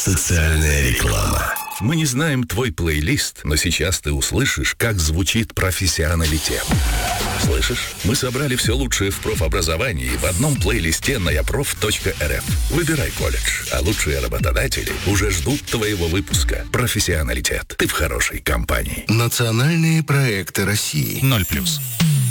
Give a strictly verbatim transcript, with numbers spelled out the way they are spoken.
Социальная реклама. Мы не знаем твой плейлист, но сейчас ты услышишь, как звучит профессионалитет. Слышишь? Мы собрали все лучшее в профобразовании в одном плейлисте на япроф точка эр эф. Выбирай колледж, а лучшие работодатели уже ждут твоего выпуска. Профессионалитет. Ты в хорошей компании. Национальные проекты России. Ноль плюс.